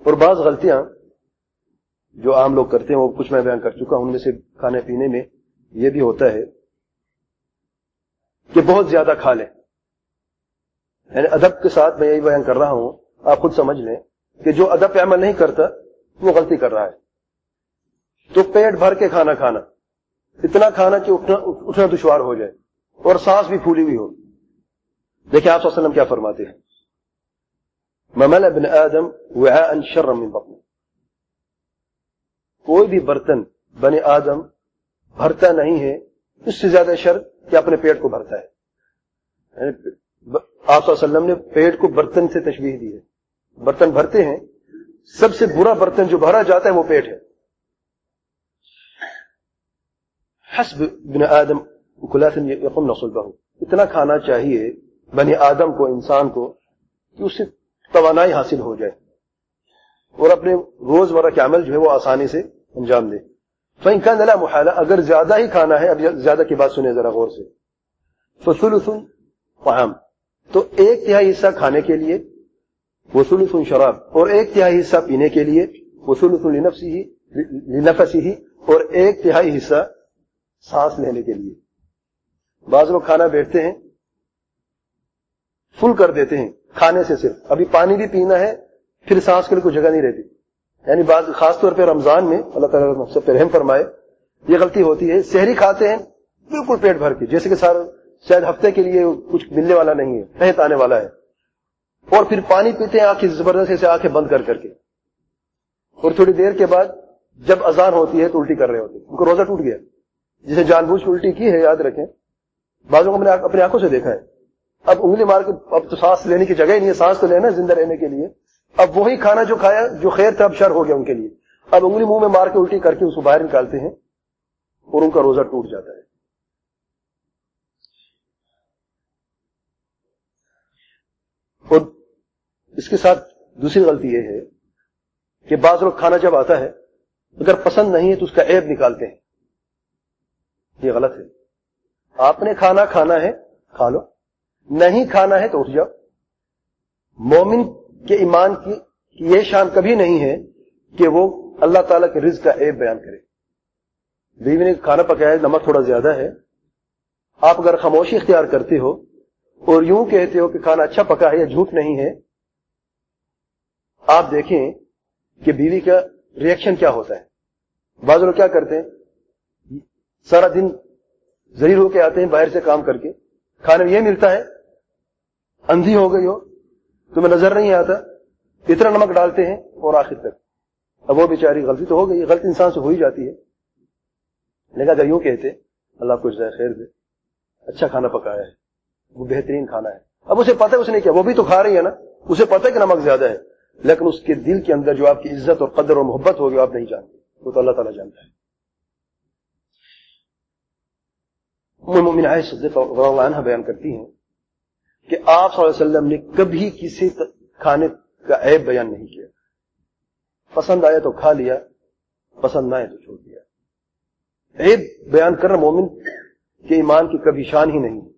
اور بعض غلطیاں جو عام لوگ کرتے ہیں وہ کچھ میں بیان کر چکا ہوں. ان میں سے کھانے پینے میں یہ بھی ہوتا ہے کہ بہت زیادہ کھا لیں. یعنی ادب کے ساتھ میں یہی بیان کر رہا ہوں, آپ خود سمجھ لیں کہ جو ادب پہ عمل نہیں کرتا وہ غلطی کر رہا ہے. تو پیٹ بھر کے کھانا کھانا, اتنا کھانا کہ اٹھنا دشوار ہو جائے اور سانس بھی پھولی ہوئی ہو. دیکھیں آپ صلی اللہ علیہ وسلم کیا فرماتے ہیں, ممل ابن آدم وعاء شر من بطن, کوئی بھی برتن بنی آدم بھرتا نہیں ہے اس سے زیادہ شر کہ اپنے پیٹ کو بھرتا ہے. آپ صلی اللہ علیہ وسلم نے پیٹ کو برتن سے تشبیہ دی ہے. برتن بھرتے ہیں, سب سے برا برتن جو بھرا جاتا ہے وہ پیٹ ہے. حسب ابن آدم اکلات یقمن صلبہ, اتنا کھانا چاہیے بنی آدم کو, انسان کو, کہ اس سے توانائی حاصل ہو جائے اور اپنے روزمرہ کے عمل جو ہے وہ آسانی سے انجام دے. فإن كان لا محالہ, اگر زیادہ ہی کھانا ہے, اب زیادہ کی بات سنیں ذرا غور سے, فثلث طعام, تو ایک تہائی حصہ کھانے کے لیے, وثلث شراب, اور ایک تہائی حصہ پینے کے لیے, وثلث لنفسه, اور ایک تہائی حصہ سانس لینے کے لیے. بعض لوگ کھانا بیٹھتے ہیں, فل کر دیتے ہیں کھانے سے, صرف ابھی پانی بھی پینا ہے, پھر سانس کے لیے کوئی جگہ نہیں رہتی. یعنی بعض خاص طور پہ رمضان میں, اللہ تعالیٰ ہم سب پہ رحم فرمائے, یہ غلطی ہوتی ہے. سحری کھاتے ہیں بالکل پیٹ بھر کے, جیسے کہ شاید ہفتے کے لیے کچھ ملنے والا نہیں ہے, تحت آنے والا ہے, اور پھر پانی پیتے ہیں آنکھیں زبردستی سے آنکھیں بند کر کے, اور تھوڑی دیر کے بعد جب اذان ہوتی ہے تو الٹی کر رہے ہوتے ہیں. ان کو روزہ ٹوٹ گیا. جسے جان بوجھ کے الٹی کی ہے, یاد رکھیں, بعضوں کو میں نے اپنی آنکھوں سے دیکھا ہے. اب انگلی مار کے, اب تو سانس لینے کی جگہ ہی نہیں ہے, سانس تو لینا زندہ رہنے کے لیے. اب وہی کھانا جو کھایا جو خیر تھا اب شر ہو گیا ان کے لیے. اب انگلی منہ میں مار کے الٹی کر کے اس کو باہر نکالتے ہیں اور ان کا روزہ ٹوٹ جاتا ہے. اور اس کے ساتھ دوسری غلطی یہ ہے کہ بعض لوگ کھانا جب آتا ہے اگر پسند نہیں ہے تو اس کا عیب نکالتے ہیں. یہ غلط ہے. آپ نے کھانا کھانا ہے کھا لو, نہیں کھانا ہے تو اٹھ جاؤ. مومن کے ایمان کی یہ شان کبھی نہیں ہے کہ وہ اللہ تعالیٰ کے رزق کا عیب بیان کرے. بیوی نے کھانا پکایا, نمک تھوڑا زیادہ ہے, آپ اگر خاموشی اختیار کرتے ہو اور یوں کہتے ہو کہ کھانا اچھا پکا ہے, یا جھوٹ نہیں ہے, آپ دیکھیں کہ بیوی کا ریئیکشن کیا ہوتا ہے. بعض لوگ کیا کرتے ہیں, سارا دن ذلیل ہو کے آتے ہیں باہر سے کام کر کے, کھانے میں یہ ملتا ہے, اندھی ہو گئی ہو, تمہیں نظر نہیں آتا, اتنا نمک ڈالتے ہیں اور آخر تک. اب وہ بیچاری غلطی تو ہو گئی, غلطی انسان سے ہو ہی جاتی ہے, لیکن اگر یوں کہتے اللہ کو جزائے خیر دے, اچھا کھانا پکایا ہے, وہ بہترین کھانا ہے, اب اسے پتہ ہے اس نے کیا, وہ بھی تو کھا رہی ہے نا, اسے پتہ ہے کہ نمک زیادہ ہے, لیکن اس کے دل کے اندر جو آپ کی عزت اور قدر اور محبت ہوگی آپ نہیں جانتے, وہ تو اللہ تعالیٰ جانتا ہے. ام المؤمنین عائشہ صدیقہ رضی اللہ عنہا بیان کرتی ہیں کہ آپ صلی اللہ علیہ وسلم نے کبھی کسی کھانے کا عیب بیان نہیں کیا. پسند آیا تو کھا لیا, پسند نہ آئے تو چھوڑ دیا. عیب بیان کرنا مومن کے ایمان کی کبھی شان ہی نہیں.